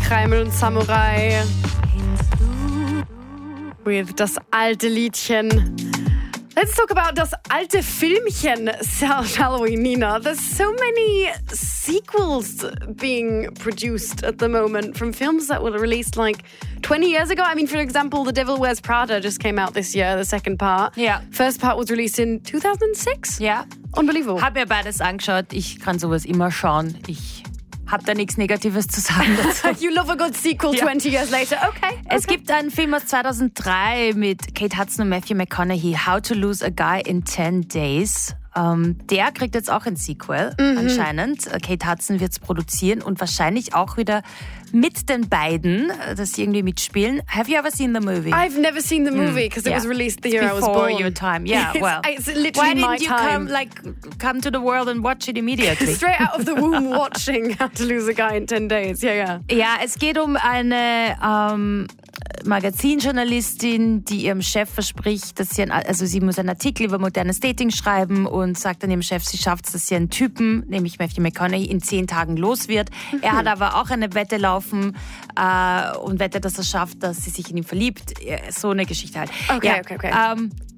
Kreimel und Samurai. With das alte Liedchen. Let's talk about das alte Filmchen, shall we, Nina? There's so many sequels being produced at the moment from films that were released like 20 years ago. I mean, for example, The Devil Wears Prada just came out this year, the second part. Yeah. First part was released in 2006. Ja. Unbelievable. Hab mir beides angeschaut. Ich kann sowas immer schauen. Ich hab da nichts Negatives zu sagen dazu. You love a good sequel 20 years later. Okay. Es gibt einen Film aus 2003 mit Kate Hudson und Matthew McConaughey, How to Lose a Guy in 10 Days. Der kriegt jetzt auch ein Sequel, anscheinend. Kate Hudson wird es produzieren und wahrscheinlich auch wieder mit den beiden, dass sie irgendwie mitspielen. Have you ever seen the movie? I've never seen the movie because it was released the year I was Before born. your time, yeah. Well, it's literally why my didn't you time. come to the world and watch it immediately? Straight out of the womb watching How to Lose a Guy in 10 Days. Yeah. Ja, es geht um eine Magazinjournalistin, die ihrem Chef verspricht, dass sie muss einen Artikel über modernes Dating schreiben und sagt dann ihrem Chef, sie schafft es, dass sie einen Typen, nämlich Matthew McConaughey, in 10 Tagen los wird. Er hat aber auch eine Wette laufen und wettet, dass er schafft, dass sie sich in ihn verliebt. So eine Geschichte halt. Okay.